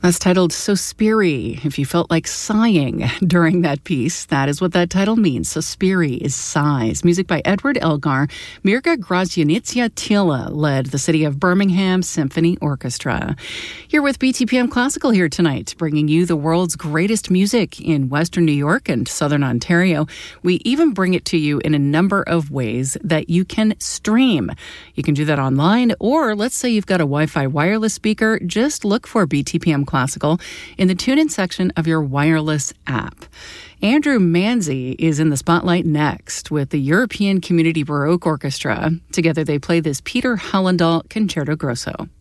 That's titled Sospiri. If you felt like sighing during that piece, that is what that title means. Sospiri is sighs. Music by Edward Elgar. Mirka Grazianitsia Tila led the City of Birmingham Symphony Orchestra. You're with BTPM Classical here tonight, bringing you the world's greatest music in Western New York and Southern Ontario. We even bring it to you in a number of ways that you can stream. You can do that online, or let's say you've got a Wi-Fi wireless speaker, just look for BTPM Classical in the tune-in section of your wireless app. Andrew Manzi is in the spotlight next with the European Community Baroque Orchestra. Together they play this Peter Höllendahl Concerto Grosso.